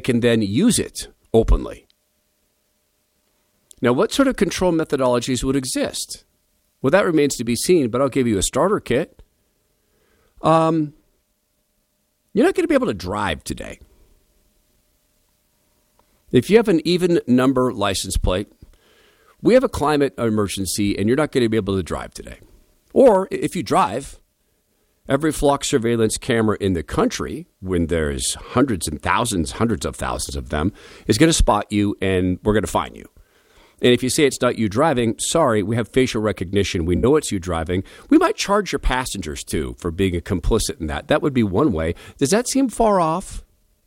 can then use it openly. Now, what sort of control methodologies would exist? Well, that remains to be seen, but I'll give you a starter kit. You're not going to be able to drive today. If you have an even number license plate, we have a climate emergency and you're not going to be able to drive today. Or if you drive, every flock surveillance camera in the country, when there's hundreds of thousands of them, is going to spot you and we're going to fine you. And if you say it's not you driving, sorry, we have facial recognition. We know it's you driving. We might charge your passengers, too, for being a complicit in that. That would be one way. Does that seem far off?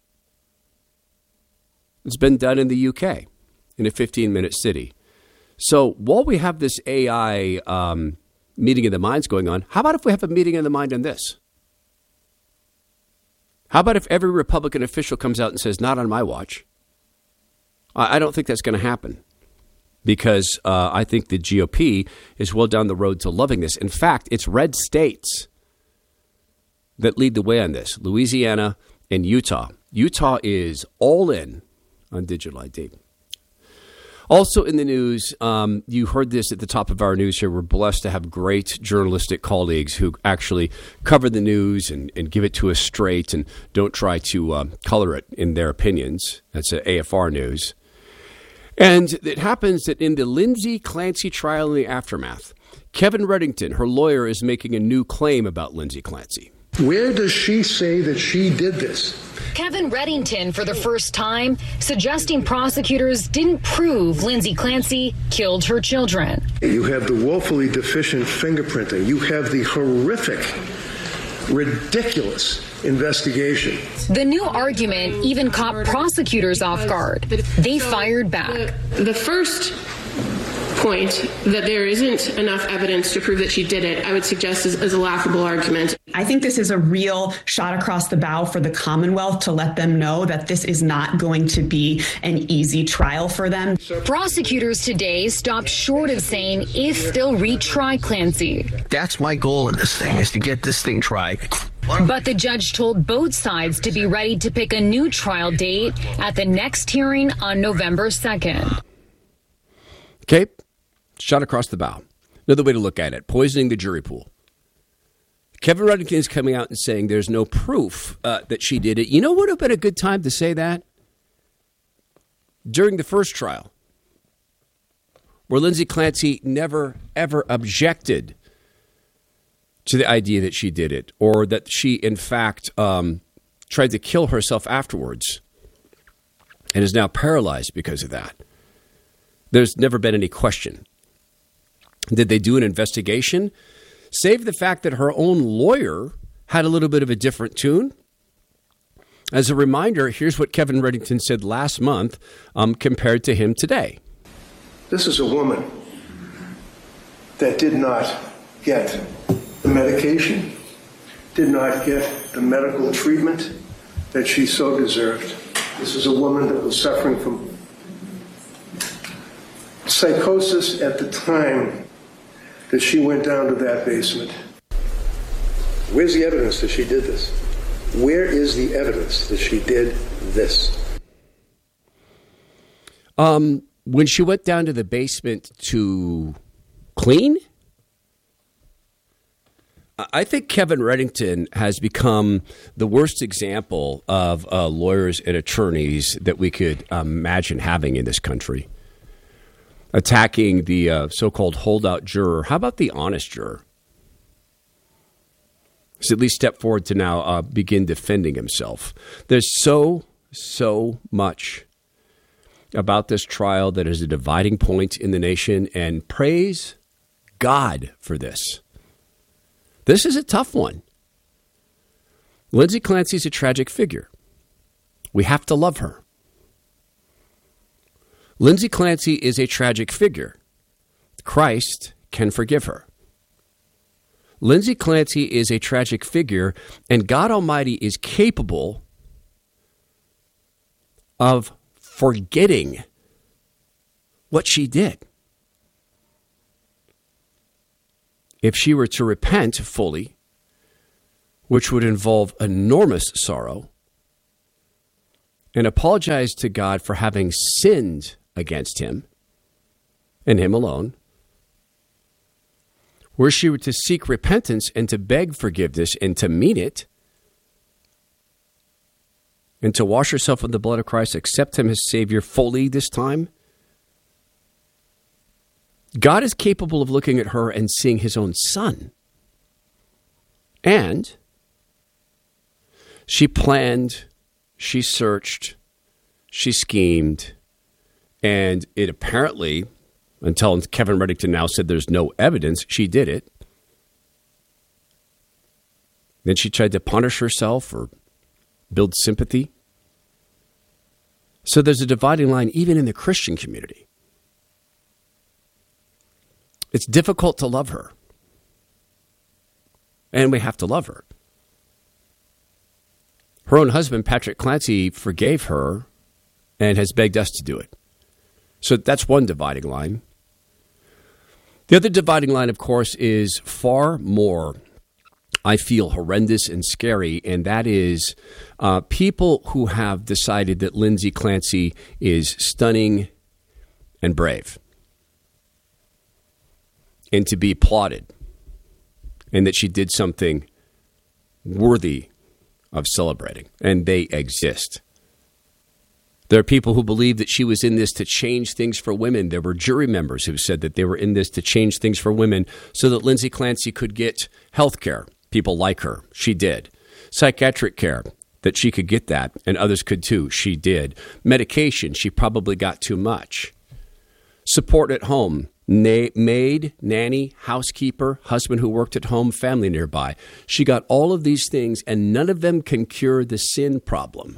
It's been done in the UK, in a 15-minute city. So while we have this AI meeting of the minds going on, how about if we have a meeting of the mind on this? How about if every Republican official comes out and says, not on my watch? I don't think that's going to happen. Because I think the GOP is well down the road to loving this. In fact, it's red states that lead the way on this, Louisiana and Utah. Utah is all in on digital ID. Also in the news, you heard this at the top of our news here. We're blessed to have great journalistic colleagues who actually cover the news and give it to us straight and don't try to color it in their opinions. That's AFR News. And it happens that in the Lindsay Clancy trial and the aftermath, Kevin Reddington, her lawyer, is making a new claim about Lindsay Clancy. Where does she say that she did this? Kevin Reddington, for the first time, suggesting prosecutors didn't prove Lindsay Clancy killed her children. You have the woefully deficient fingerprinting. You have the horrific, ridiculous investigation. The new argument even caught prosecutors off guard. They fired back. The first point that there isn't enough evidence to prove that she did it, I would suggest is a laughable argument. I think this is a real shot across the bow for the Commonwealth to let them know that this is not going to be an easy trial for them. Prosecutors today stopped short of saying if they'll retry Clancy. That's my goal in this thing, is to get this thing tried. But the judge told both sides to be ready to pick a new trial date at the next hearing on November 2nd. Okay, shot across the bow. Another way to look at it, poisoning the jury pool. Kevin Reddington is coming out and saying there's no proof that she did it. You know what would have been a good time to say that? During the first trial, where Lindsay Clancy never, ever objected to the idea that she did it, or that she, in fact, tried to kill herself afterwards and is now paralyzed because of that. There's never been any question. Did they do an investigation? Save the fact that her own lawyer had a little bit of a different tune. As a reminder, here's what Kevin Reddington said last month compared to him today. This is a woman that did not get the medication, did not get the medical treatment that she so deserved. This is a woman that was suffering from psychosis at the time that she went down to that basement. Where's the evidence that she did this? Where is the evidence that she did this? When she went down to the basement to clean, I think Kevin Reddington has become the worst example of lawyers and attorneys that we could imagine having in this country. Attacking the so-called holdout juror. How about the honest juror? He's at least stepped forward to now begin defending himself. There's so much about this trial that is a dividing point in the nation, and praise God for this. This is a tough one. Lindsay Clancy is a tragic figure. We have to love her. Lindsay Clancy is a tragic figure. Christ can forgive her. Lindsay Clancy is a tragic figure, and God Almighty is capable of forgetting what she did. If she were to repent fully, which would involve enormous sorrow, and apologize to God for having sinned against him and him alone, were she to seek repentance and to beg forgiveness and to mean it, and to wash herself in the blood of Christ, accept him as Savior fully this time, God is capable of looking at her and seeing his own son. And she planned, she searched, she schemed, and it apparently, until Kevin Reddington now said there's no evidence, she did it. Then she tried to punish herself or build sympathy. So there's a dividing line even in the Christian community. It's difficult to love her. And we have to love her. Her own husband, Patrick Clancy, forgave her and has begged us to do it. So that's one dividing line. The other dividing line, of course, is far more, I feel, horrendous and scary, and that is people who have decided that Lindsay Clancy is stunning and brave and to be applauded, and that she did something worthy of celebrating, and they exist. There are people who believe that she was in this to change things for women. There were jury members who said that they were in this to change things for women so that Lindsay Clancy could get health care. People like her. She did. Psychiatric care, that she could get that, and others could too. She did. Medication, she probably got too much. Support at home. Maid, nanny, housekeeper, husband who worked at home, family nearby. She got all of these things, and none of them can cure the sin problem.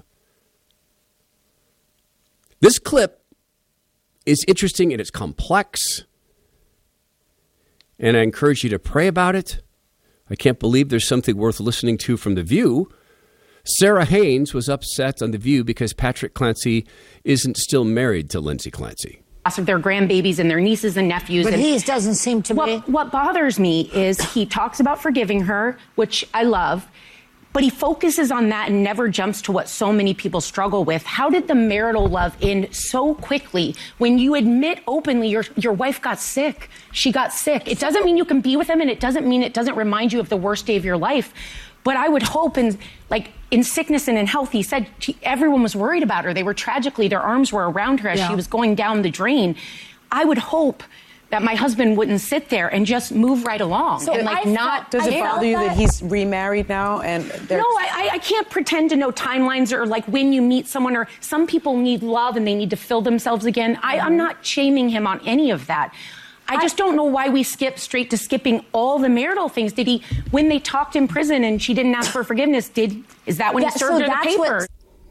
This clip is interesting and it's complex, and I encourage you to pray about it. I can't believe there's something worth listening to from The View. Sarah Haynes was upset on The View because Patrick Clancy isn't still married to Lindsay Clancy. Of their grandbabies and their nieces and nephews. But he doesn't seem to be. What bothers me is he talks about forgiving her, which I love, but he focuses on that and never jumps to what so many people struggle with. How did the marital love end so quickly when you admit openly your wife got sick? She got sick. It doesn't mean you can be with him, and it doesn't mean it doesn't remind you of the worst day of your life. But I would hope in sickness and in health, he said everyone was worried about her. They were tragically, their arms were around her as she was going down the drain. I would hope that my husband wouldn't sit there and just move right along. So and does it bother you that he's remarried now? And no, I can't pretend to know timelines or like when you meet someone, or some people need love and they need to fill themselves again. I'm not shaming him on any of that. I just don't know why we skip straight to skipping all the marital things. Did he, when they talked in prison and she didn't ask for forgiveness, is that when he served her the paper?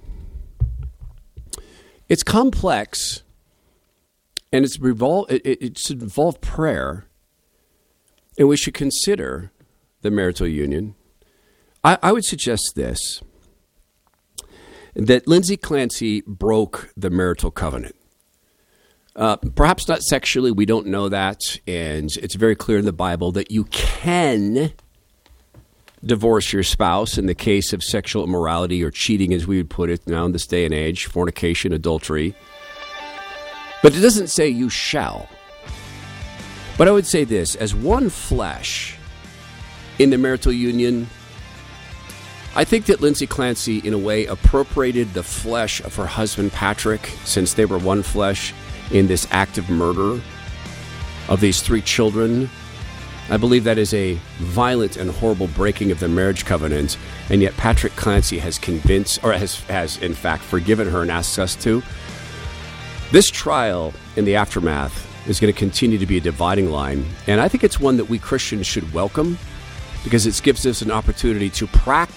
It's complex, and it should involve prayer, and we should consider the marital union. I would suggest this, that Lindsay Clancy broke the marital covenant. Perhaps not sexually, we don't know that, and it's very clear in the Bible that you can divorce your spouse in the case of sexual immorality or cheating, as we would put it now in this day and age, fornication, adultery. But it doesn't say you shall. But I would say this, as one flesh in the marital union, I think that Lindsay Clancy, in a way, appropriated the flesh of her husband, Patrick, since they were one flesh, in this act of murder of these 3 children. I believe that is a violent and horrible breaking of the marriage covenant, and yet Patrick Clancy has in fact forgiven her and asks us to. This trial in the aftermath is going to continue to be a dividing line, and I think it's one that we Christians should welcome because it gives us an opportunity to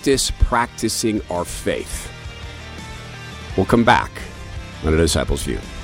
practicing our faith. We'll come back on A Disciple's View.